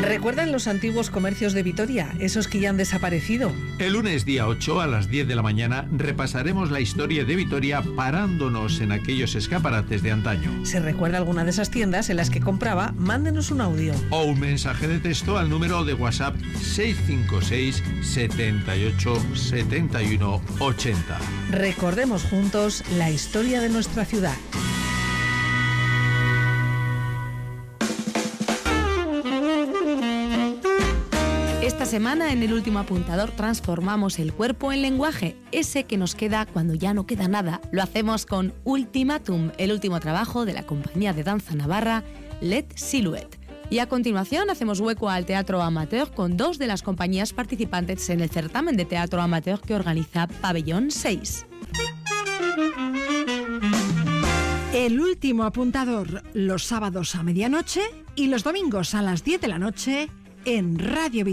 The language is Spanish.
¿Recuerdan los antiguos comercios de Vitoria, esos que ya han desaparecido? El lunes día 8 a las 10 de la mañana repasaremos la historia de Vitoria parándonos en aquellos escaparates de antaño. Si recuerda alguna de esas tiendas en las que compraba, mándenos un audio. O un mensaje de texto al número de WhatsApp 656 78 71 80. Recordemos juntos la historia de nuestra ciudad. Esta semana en El Último Apuntador transformamos el cuerpo en lenguaje, ese que nos queda cuando ya no queda nada. Lo hacemos con Ultimatum, el último trabajo de la compañía de danza navarra Let Silhouette. Y a continuación hacemos hueco al teatro amateur con dos de las compañías participantes en el certamen de teatro amateur que organiza Pabellón 6. El Último Apuntador, los sábados a medianoche y los domingos a las 10 de la noche en Radio